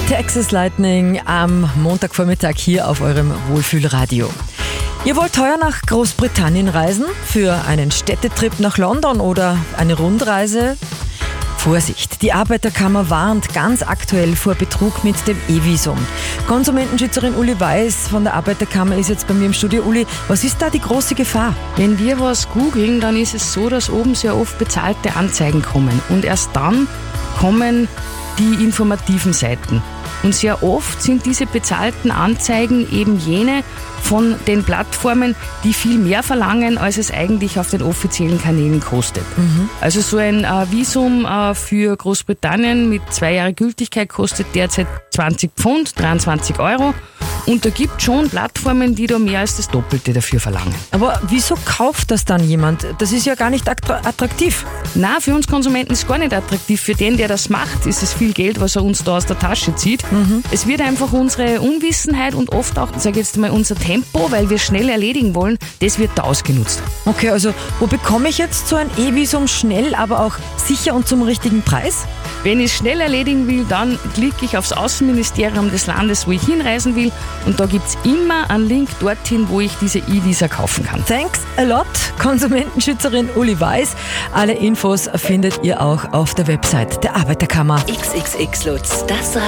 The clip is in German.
Texas Lightning am Montagvormittag hier auf eurem Wohlfühlradio. Ihr wollt heuer nach Großbritannien reisen? Für einen Städtetrip nach London oder eine Rundreise? Vorsicht, die Arbeiterkammer warnt ganz aktuell vor Betrug mit dem E-Visum. Konsumentenschützerin Uli Weiß von der Arbeiterkammer ist jetzt bei mir im Studio. Uli, was ist da die große Gefahr? Wenn wir was googeln, dann ist es so, dass oben sehr oft bezahlte Anzeigen kommen. Und erst dann kommen die informativen Seiten. Und sehr oft sind diese bezahlten Anzeigen eben jene von den Plattformen, die viel mehr verlangen, als es eigentlich auf den offiziellen Kanälen kostet. Also so ein Visum für Großbritannien mit 2 Jahre Gültigkeit kostet derzeit 20 Pfund, 23 Euro. Und da gibt es schon Plattformen, die da mehr als das Doppelte dafür verlangen. Aber wieso kauft das dann jemand? Das ist ja gar nicht attraktiv. Na, für uns Konsumenten ist es gar nicht attraktiv. Für den, der das macht, ist es viel Geld, was er uns da aus der Tasche zieht. Es wird einfach unsere Unwissenheit und oft auch, sage ich jetzt mal, unser Tempo, weil wir schnell erledigen wollen, das wird da ausgenutzt. Okay, also wo bekomme ich jetzt so ein E-Visum schnell, aber auch sicher und zum richtigen Preis? Wenn ich es schnell erledigen will, dann klicke ich aufs Außenministerium des Landes, wo ich hinreisen will. Und da gibt es immer einen Link dorthin, wo ich diese E-Visa kaufen kann. Thanks a lot, Konsumentenschützerin Uli Weiß. Alle Infos findet ihr auch auf der Website der Arbeiterkammer. XXX Lutz, das